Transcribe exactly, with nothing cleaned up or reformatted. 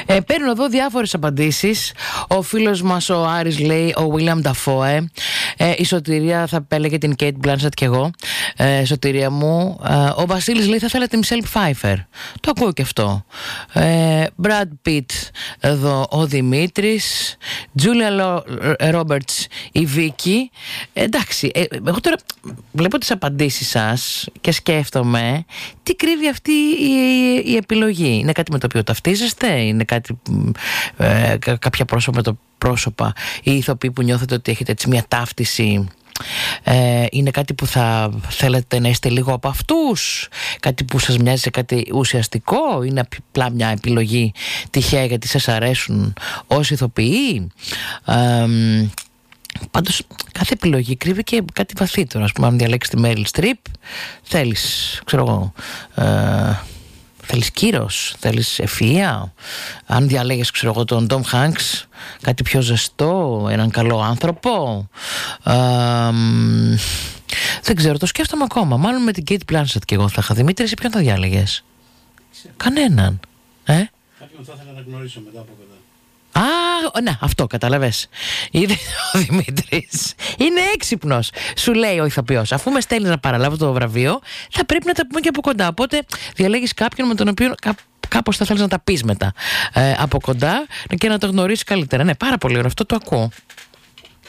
Ε, παίρνω εδώ διάφορες απαντήσεις. Ο φίλος μας ο Άρης λέει, ο William Dafoe. Ε, η Σωτηρία θα έλεγε την Kate Blanchett κι εγώ. Ε, Σωτηρία μου. Ε, ο Βασίλης λέει θα θέλατε τη Michelle Pfeiffer. Το ακούω και αυτό. Ε, Brad Pitt εδώ ο Δημήτρης. Julia Roberts η Βίκη. Ε, εντάξει, ε, εγώ τώρα βλέπω τις απαντήσεις σας και σκέφτομαι τι κρύβει αυτή η, η, η επιλογή. Είναι κάτι με το οποίο ταυτίζεστε, είναι κάτι, ε, κάποια πρόσωπα με το πρόσωπα ή ηθοποιοί που νιώθετε ότι έχετε έτσι μια ταύτιση, ε, είναι κάτι που θα θέλετε να είστε λίγο από αυτούς, κάτι που σας μοιάζει σε κάτι ουσιαστικό, είναι απλά μια επιλογή τυχαία γιατί σας αρέσουν ως ηθοποιοί. ε, Πάντως κάθε επιλογή κρύβει και κάτι βαθύτερο. Ας πούμε, αν διαλέξεις τη Meryl Streep, θέλεις, ξέρω εγώ, ε, θέλεις κύρος, θέλεις ευφυΐα. Αν διαλέγεις, ξέρω εγώ, τον Tom Hanks, κάτι πιο ζεστό, έναν καλό άνθρωπο. ε, Δεν ξέρω, το σκέφτομαι ακόμα. Μάλλον με την Kate Blanchett και εγώ θα είχα. Δημήτρη, εσύ ποιον θα διάλεγες? Κανέναν. ε? Κάποιον θα ήθελα να γνωρίσω μετά από κοντά. Α, ναι, αυτό καταλαβες. Είδε ο Δημήτρης. Είναι έξυπνος. Σου λέει ο ηθοποιός, αφού με στέλνει να παραλάβω το βραβείο, θα πρέπει να τα πούμε και από κοντά. Οπότε διαλέγεις κάποιον με τον οποίο κά, κάπως θα θέλεις να τα πεις μετά ε, από κοντά και να το γνωρίσεις καλύτερα. Ναι, πάρα πολύ ωραίο. Αυτό το ακούω.